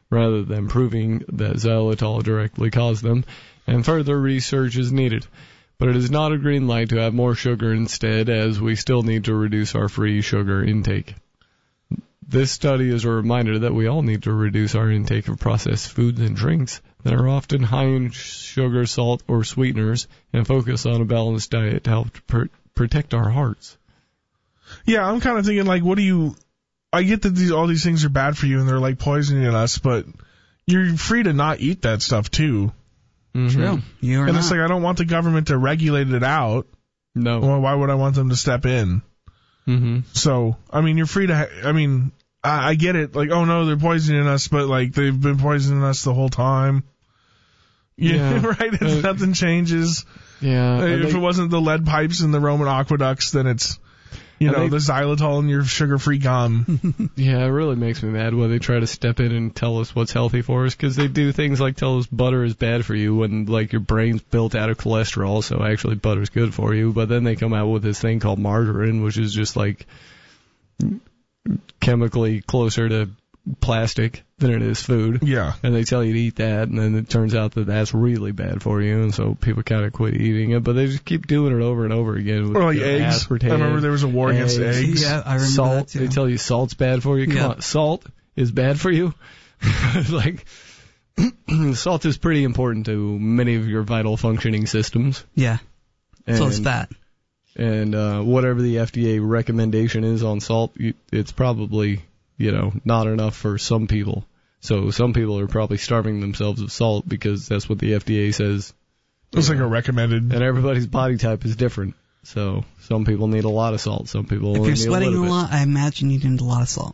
rather than proving that xylitol directly caused them, and further research is needed. But it is not a green light to have more sugar instead, as we still need to reduce our free sugar intake. This study is a reminder that we all need to reduce our intake of processed foods and drinks that are often high in sugar, salt, or sweeteners, and focus on a balanced diet to help protect our hearts. Yeah, I'm kind of thinking, like, I get that all these things are bad for you and they're, like, poisoning us, but you're free to not eat that stuff, too. Mm-hmm. True. You're and not. It's like, I don't want the government to regulate it out. No. Well, why would I want them to step in? Mm-hmm. So, I mean, you're free to, I get it. Like, oh, no, they're poisoning us, but, like, they've been poisoning us the whole time. Yeah. Right? If nothing changes. Yeah. If it wasn't the lead pipes in the Roman aqueducts, then it's, the xylitol in your sugar-free gum. Yeah, it really makes me mad when they try to step in and tell us what's healthy for us, because they do things like tell us butter is bad for you when, like, your brain's built out of cholesterol, so actually butter's good for you. But then they come out with this thing called margarine, which is just, like, chemically closer to plastic than it is food. Yeah. And they tell you to eat that, and then it turns out that that's really bad for you, and so people kind of quit eating it, but they just keep doing it over and over again. With, or like eggs. Aspartame, I remember there was a war against eggs. Yeah, I remember salt. that too. They tell you salt's bad for you. Come on, salt is bad for you? Like, salt is pretty important to many of your vital functioning systems. Yeah. So it's fat. And whatever the FDA recommendation is on salt, it's probably, not enough for some people. So some people are probably starving themselves of salt because that's what the FDA says. It's like a recommended. And everybody's body type is different. So some people need a lot of salt. Some people if only you're need sweating a lot, I imagine you need a lot of salt.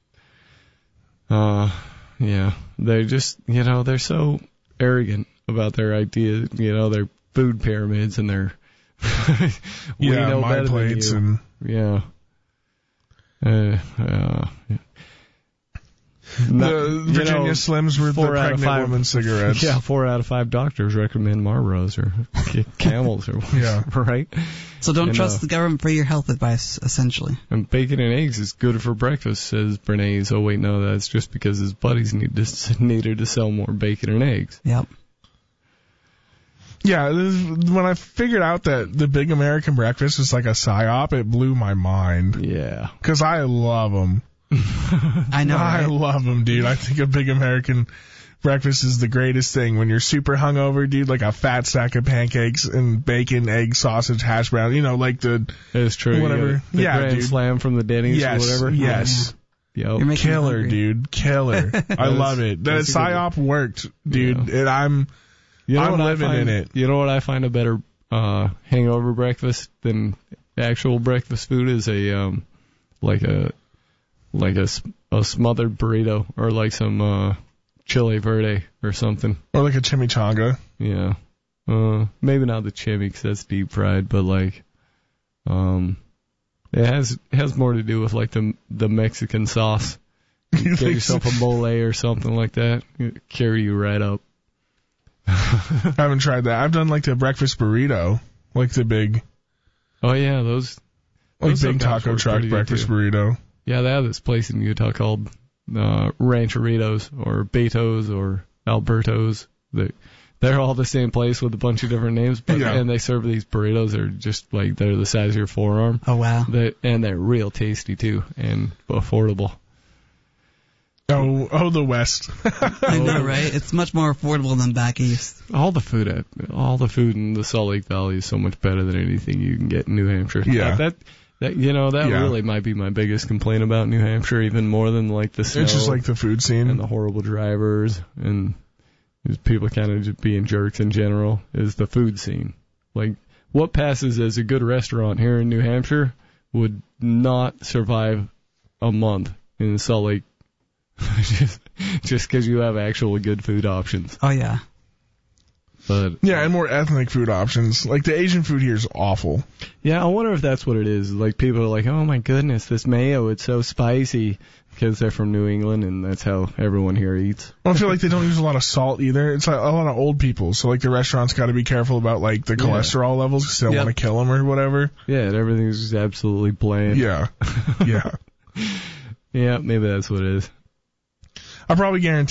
Yeah. They're just, they're so arrogant about their ideas, their food pyramids and their we know my better plates than you. The Virginia Slims were the pregnant woman cigarettes. Yeah, 4 out of 5 doctors recommend Marlboros or Camels or right? So don't trust the government for your health advice, essentially. And bacon and eggs is good for breakfast, says Bernays. Oh, wait, no, that's just because his buddies needed to sell more bacon and eggs. Yep. Yeah, when I figured out that the big American breakfast is like a psyop, it blew my mind. Yeah. Because I love them. I know, I love them, dude. I think a big American breakfast is the greatest thing. When you're super hungover, dude, like a fat stack of pancakes and bacon, egg, sausage, hash brown, like the... It's true. Whatever. The Grand dude. Slam from the Denny's or whatever. Yes. Yep. Killer, dude. Killer. I love it. The psyop worked, dude. And I'm living in it. You know what I find a better hangover breakfast than actual breakfast food is a smothered burrito or like some chile verde or something. Or like a chimichanga. Yeah. Maybe not the chimi because that's deep fried, but like it has more to do with like the Mexican sauce. You get yourself a mole or something like that. It'll carry you right up. I haven't tried that. I've done like the breakfast burrito, like the big. Oh yeah, those big taco truck breakfast burrito. Yeah, they have this place in Utah called Rancheritos or Beto's or Alberto's. They're all the same place with a bunch of different names, and they serve these burritos that are just like they're the size of your forearm. Oh wow! And they're real tasty too and affordable. Oh, the West. I know, right? It's much more affordable than back east. All the food in the Salt Lake Valley is so much better than anything you can get in New Hampshire. Yeah. That really might be my biggest complaint about New Hampshire, even more than like the snow. It's just like the food scene and the horrible drivers and people kind of just being jerks in general. Is the food scene. Like what passes as a good restaurant here in New Hampshire would not survive a month in Salt Lake. just because you have actually good food options. Oh yeah. But and more ethnic food options. Like the Asian food here is awful. Yeah, I wonder if that's what it is. Like people are like, oh my goodness, this mayo, it's so spicy because they're from New England and that's how everyone here eats. I feel like they don't use a lot of salt either. It's like a lot of old people, so like the restaurants got to be careful about like the cholesterol levels because they don't want to kill them or whatever. Yeah, and everything's just absolutely bland. Yeah. Yeah, maybe that's what it is. I probably guarantee